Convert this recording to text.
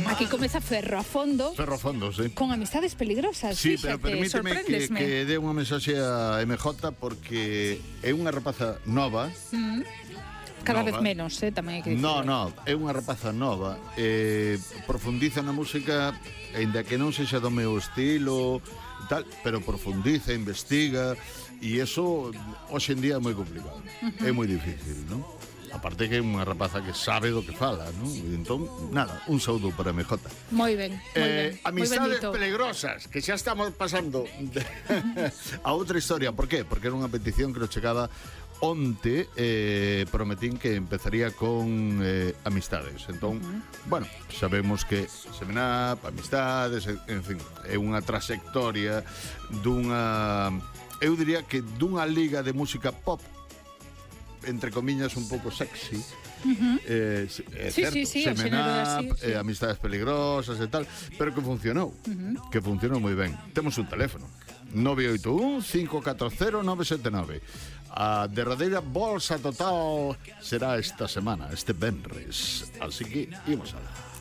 Aquí comeza Ferro a Fondo. Ferro a Fondo, sí. Con amistades peligrosas. Sí, fíxate, pero permíteme que dé unha mensaxe a MJ porque é unha rapaza nova. Cada vez menos, tamén hai que dicir. No, é unha rapaza nova. Profundiza na música, aínda que non sexa do meu estilo, tal, pero profundiza, investiga, e eso hoxe en día é moi complicado. É moi difícil, non? Aparte que é unha rapaza que sabe do que fala, non? Entón, nada, un saúdo para MJ. Moi ben, moi ben. Amistades peligrosas, que xa estamos pasando a outra historia. Por qué? Porque era unha petición que nos chegaba onte, prometín que empezaría con amistades. Entón, bueno, sabemos que Semenap, amistades, en fin, é unha trayectoria dunha, eu diría que dunha liga de música pop, entre comillas, un pouco sexy. Certo, Semenap, amistades peligrosas e tal, pero que funcionou, que funcionou moi ben. Temos un teléfono 981 540 979. A derradeira bolsa total será esta semana, este venres. Así que imos alá.